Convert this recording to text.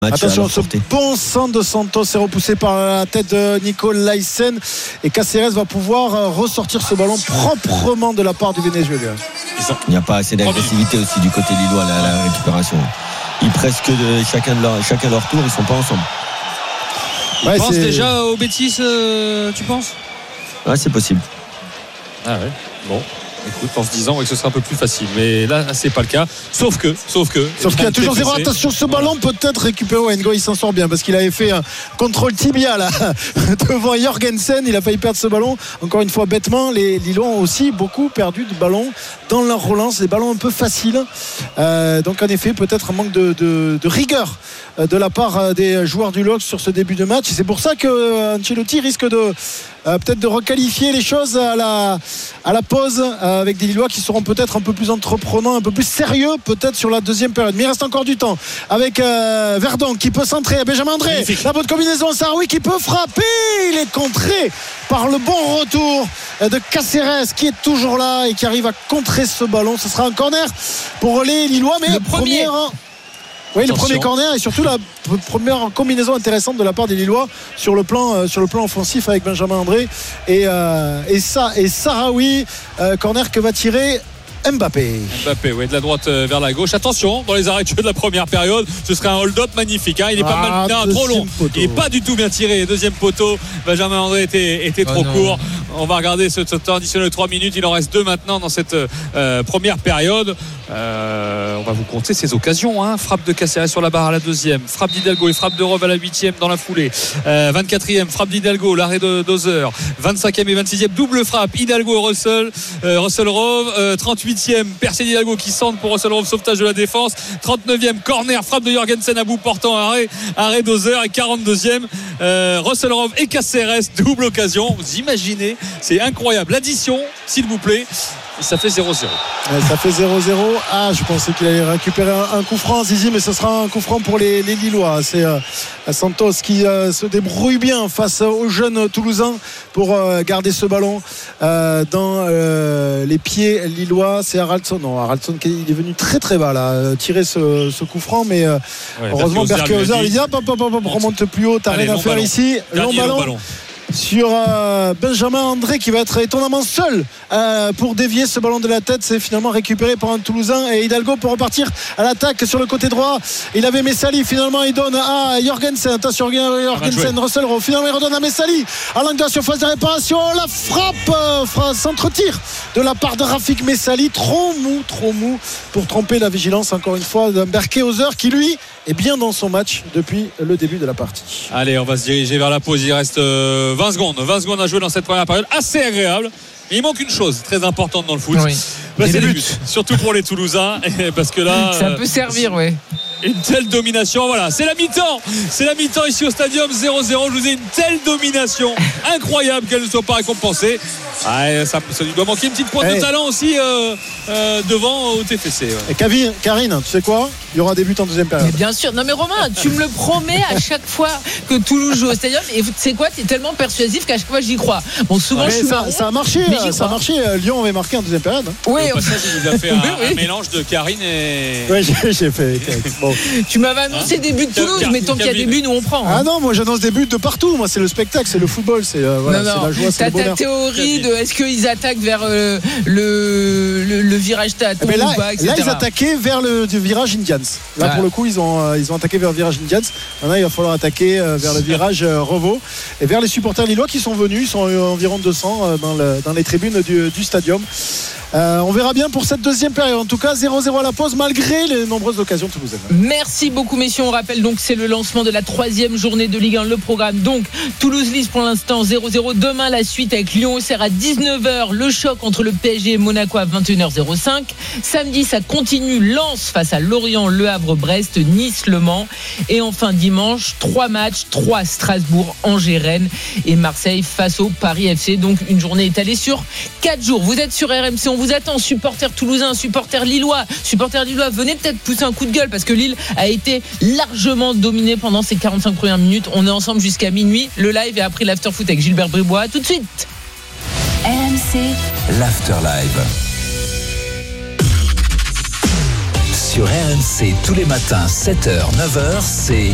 Attention, ce bon centre de Santos est repoussé par la tête de Nicolaisen et Cáceres va pouvoir ressortir ce ballon proprement de la part du Vénézuélien. Il n'y a pas assez d'agressivité aussi du côté lillois à la récupération. Ils presque chacun leur tour, ils sont pas ensemble. Ils pensent déjà aux bêtises, tu penses ? Ouais, c'est possible. Ah ouais. Bon. Écoute, en se disant que ce sera un peu plus facile, mais là c'est pas le cas. Sauf qu'il y a toujours zéro. Attention, ce ballon peut-être récupéré. Ngo, il s'en sort bien parce qu'il avait fait un contrôle tibia là devant Jorgensen. Il a failli perdre ce ballon. Encore une fois, bêtement, les Lillois ont aussi beaucoup perdu de ballons dans leur relance, des ballons un peu faciles. Donc en effet, peut-être un manque de rigueur de la part des joueurs du LOSC sur ce début de match. Et c'est pour ça que Ancelotti risque de peut-être de requalifier les choses à la pause avec des Lillois qui seront peut-être un peu plus entreprenants, un peu plus sérieux peut-être sur la deuxième période. Mais il reste encore du temps avec Verdon qui peut centrer, Benjamin André, magnifique. La bonne combinaison, Sarawi qui peut frapper, il est contré par le bon retour de Cáceres qui est toujours là et qui arrive à contrer ce ballon. Ce sera un corner pour les Lillois, mais le premier. Oui, le premier corner et surtout la première combinaison intéressante de la part des Lillois sur le plan offensif avec Benjamin André et Sarawi, corner que va tirer Mbappé, oui, de la droite vers la gauche. Attention, dans les arrêts de la première période, ce serait un hold-up magnifique. Il n'est pas mal, trop long. Poteau. Il n'est pas du tout bien tiré. Deuxième poteau, Benjamin André était trop court. On va regarder ce temps additionnel de 3 minutes. Il en reste 2 maintenant dans cette première période. On va vous compter ces occasions. Frappe de Cáceres sur la barre à la deuxième. Frappe d'Hidalgo et frappe de Rove à la 8e dans la foulée. 24e, frappe d'Hidalgo, l'arrêt de Dozer. 25e et 26e, double frappe. Hidalgo et Russell Rove. 38e, Percier d'Hidalgo qui centre pour Russell Rove, sauvetage de la défense. 39e, corner, frappe de Jorgensen à bout portant, arrêt Dozer. Et 42e, Russell Rove et Cáceres, double occasion. Vous imaginez, c'est incroyable. L'addition, s'il vous plaît. Ça fait 0-0. Ça fait 0-0. Je pensais qu'il allait récupérer un coup franc, Zizi, mais ce sera un coup franc pour les Lillois. C'est Santos qui se débrouille bien face aux jeunes Toulousains pour garder ce ballon dans les pieds lillois. C'est Haraldsson. Non, Haraldsson qui est venu très très bas là, tirer ce coup franc, mais heureusement Berke-Ozer lui dit hop, remonte plus haut, t'as rien à faire ici. Long ballon. Sur Benjamin André qui va être étonnamment seul pour dévier ce ballon de la tête. C'est finalement récupéré par un Toulousain et Hidalgo peut repartir à l'attaque sur le côté droit. Il avait Messali, finalement il donne à Jorgensen. Attention, Jorgensen, Russell Rove, finalement il redonne à Messali à l'angle sur phase de réparation. La frappe centre-tir de la part de Rafik Messali, trop mou pour tromper la vigilance encore une fois d'un Berke-Ozer qui lui est bien dans son match depuis le début de la partie. Allez, on va se diriger vers la pause. Il reste 20 secondes à jouer dans cette première période assez agréable. Mais il manque une chose très importante dans le foot. Oui. C'est les buts. Surtout pour les Toulousains. Parce que là. Ça peut servir, oui. Une telle domination, voilà, c'est la mi-temps ici au stadium 0-0. Je vous ai une telle domination incroyable qu'elle ne soit pas récompensée. Ça lui doit manquer une petite pointe de talent aussi devant au TFC. Et Karine, tu sais quoi, il y aura des buts en deuxième période. Mais bien sûr, non mais Romain, tu me le promets à chaque fois que Toulouse joue au stadium. Et tu sais quoi, t'es tellement persuasif qu'à chaque fois j'y crois. Bon, souvent je suis marron, ça a marché. Lyon avait marqué en deuxième période. Oui, au passage, il vous a fait un mélange de Karine et. Oui, j'ai fait. Bon. Tu m'avais annoncé des buts de Toulouse, mais tant qu'il y a des buts, nous on prend. Ah non, moi j'annonce des buts de partout. Moi c'est le spectacle, c'est le football, c'est la joie, c'est le bonheur. T'as ta théorie de est-ce qu'ils attaquent vers le virage Taton ou pas, etc. Là ils attaquaient vers le virage Indians. Là pour le coup ils ont attaqué vers le virage Indians. Maintenant il va falloir attaquer vers le virage Revo et vers les supporters lillois qui sont venus. Ils sont environ 200 dans les tribunes du stadium. On verra bien pour cette deuxième période. En tout cas 0-0 à la pause malgré les nombreuses occasions toulousaines. Merci beaucoup messieurs. On rappelle donc c'est le lancement de la 3e journée de Ligue 1. Le programme donc Toulouse-Lens pour l'instant 0-0. Demain la suite avec Lyon-Auxerre à 19h. Le choc entre le PSG et Monaco à 21h05. Samedi ça continue. Lens face à Lorient, Le Havre, Brest, Nice, Le Mans. Et enfin dimanche 3 matchs, 3 Strasbourg, Angers, Rennes et Marseille face au Paris FC. Donc une journée étalée sur 4 jours. Vous êtes sur RMC, on vous attend, supporters toulousains, supporters lillois, venez peut-être pousser un coup de gueule parce que Lille a été largement dominé pendant ces 45 premières minutes. On est ensemble jusqu'à minuit, le live et après l'after foot avec Gilbert Bribois. Tout de suite. RMC, l'after live. Sur RMC tous les matins 7h, 9h, c'est